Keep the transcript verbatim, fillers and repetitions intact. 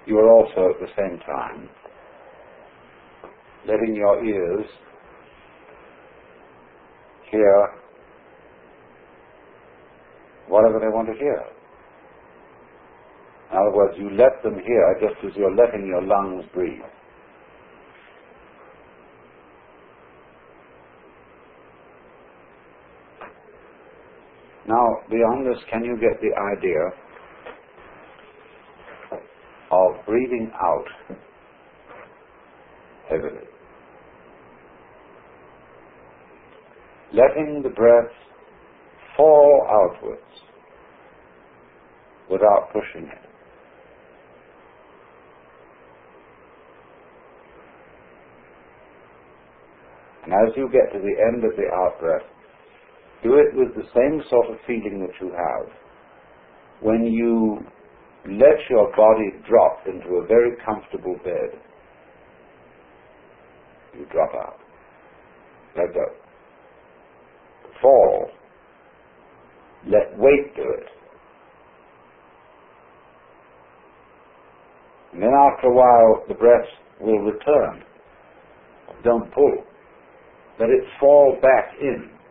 you are also at the same time letting your ears hear whatever they want to hear. In other words, you let them hear just as you're letting your lungs breathe. Now, beyond this, can you get the idea of breathing out heavily? Letting the breath fall outwards without pushing it. And as you get to the end of the out-breath, do it with the same sort of feeling that you have when you let your body drop into a very comfortable bed. You drop out. Let go. Fall. Let weight do it. And then after a while, the breath will return. Don't pull. Let it fall back in